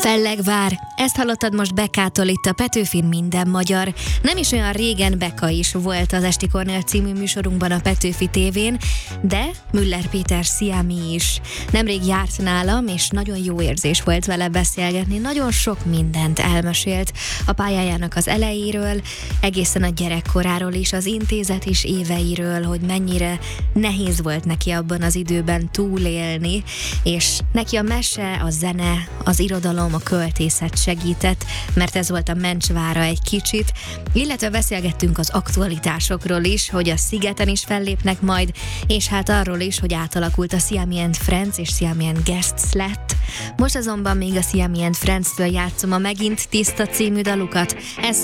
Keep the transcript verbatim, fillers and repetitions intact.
Fellegvár. Ezt hallottad most Bekától itt a Petőfin Minden Magyar. Nem is olyan régen Beka is volt az Esti Kornél című műsorunkban a Petőfi tévén, de Müller Péter Sziámi is. Nemrég járt nálam, és nagyon jó érzés volt vele beszélgetni. Nagyon sok mindent elmesélt a pályájának az elejéről, egészen a gyerekkoráról is, az intézet is éveiről, hogy mennyire nehéz volt neki abban az időben túlélni, és neki a mese, a zene, az irodalom, a költészet segített, mert ez volt a mencsvára egy kicsit, illetve beszélgettünk az aktualitásokról is, hogy a Szigeten is fellépnek majd, és hát arról is, hogy átalakult a Sziámi and Friends, és Sziámi and Guests lett. Most azonban még a Sziámi and Friends-től játszom a Megint Tiszta című dalukat. Ez